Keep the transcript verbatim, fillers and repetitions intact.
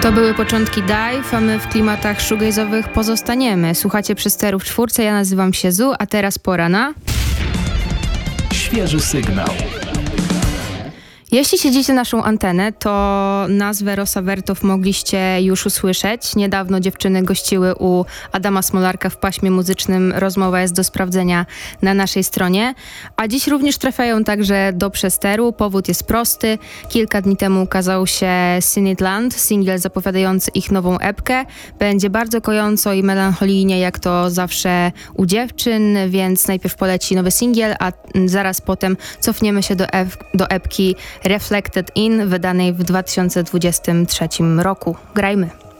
To były początki Dive, a my w klimatach shoegaze'owych pozostaniemy. Słuchacie Przysterów czwórce, ja nazywam się Zu, a teraz pora na... Świeży sygnał. Jeśli śledzicie naszą antenę, to nazwę Rosa Vertov mogliście już usłyszeć. Niedawno dziewczyny gościły u Adama Smolarka w paśmie muzycznym. Rozmowa jest do sprawdzenia na naszej stronie. A dziś również trafiają także do Przesteru. Powód jest prosty. Kilka dni temu ukazał się Sinitland, singiel zapowiadający ich nową epkę. Będzie bardzo kojąco i melancholijnie, jak to zawsze u dziewczyn, więc najpierw poleci nowy singiel, a zaraz potem cofniemy się do, ep- do epki Reflected In, wydanej w dwa tysiące dwudziestym trzecim roku. Grajmy.